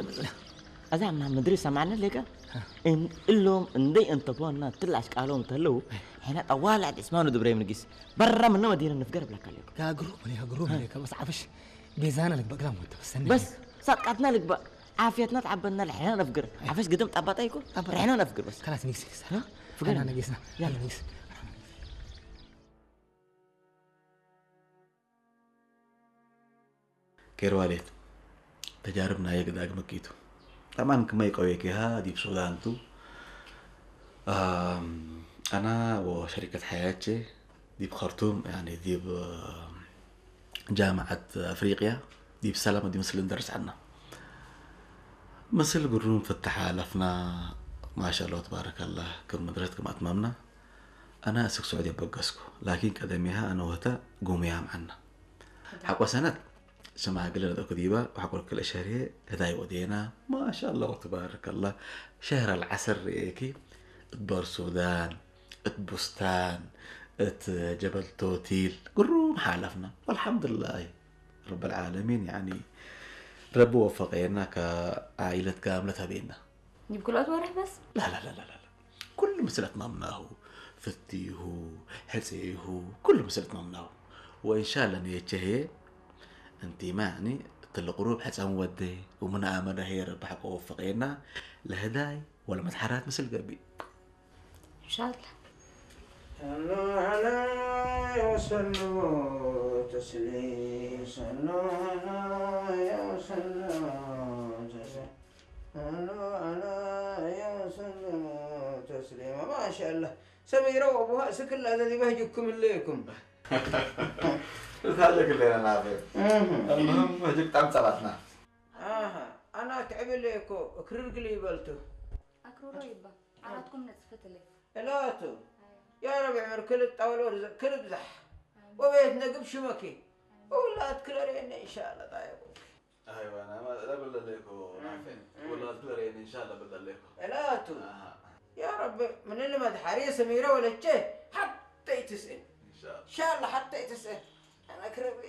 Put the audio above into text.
أزعم مع مدرسة معنا ليك إن إلهم إندي أنت بوانا تلاش قالهم تلو هنا طوال عد اسمه دبري من قيس برا من مدينة نفقر بلا كليك يا قروب ليك بس عفش بيزانا لك بقرام وانت بس سقطنا لك بقى عافيتنا تعبنا الحين نفقر عفش قدمت عباتيكو رحنا نفقر بس خلاص نيكس ها فقرنا نقيسنا يلا نيكس كيرواليت تجاربنا هي قد مكيتو طبعا كما يقويك دي في السودان تو انا وشركة حياتي دي بخرطوم يعني دي بجامعة افريقيا دي بسلامة دي مثل ندرس عنها مثل قرون فتح لفنا ما شاء الله تبارك الله كم مدرستكم اتممنا انا اسك سعودية بقسكو لكن كدميها انا وهتا قوميها معنا حقوا سند سمع قلنا ذاك ديبا وحقول كل شهرية هداي ودينا ما شاء الله تبارك الله شهر العسل ريكي اتبار سودان اتبستان ات جبل توتيل قروم حالفنا والحمد لله رب العالمين يعني رب وفقنا كعائلة كاملة بينا نجيب كل وقت ورح بس لا كل مسألة ممناه فتيه حسيه كل مسألة ممناه وإن شاء الله نيتشهي انت معني القروب حتى مودي ومن آمنه هي رب حق وفقنا لهداي ولا متحرات مثل قبي إن شاء الله صلوا عليه وسلموا تسليما صلوا عليه وسلموا تسليما صلوا عليه وسلموا تسليما ما شاء الله سميرة وأبوها سكن الذي بهجكم الليكم هذا اللي انا عارف المهم هجيك تعب صلاتنا انا تعب ليكو اكرر قليبلتو أكرو ريبا عرضكم نصفت لي الاتو يا ربي عمر كل الطاول ورزق كل بزح وبيتنا قب شمكي ولا تكلرين ان شاء الله طيب ايوه انا ما لا بقول لكم عارفين ولا تكلرين ان شاء الله بقول لكم الاتو يا ربي من اللي ما حريص سميره ولا تشي حتى يتسئل ان شاء الله ان شاء الله حتى يتسئل انا اكرم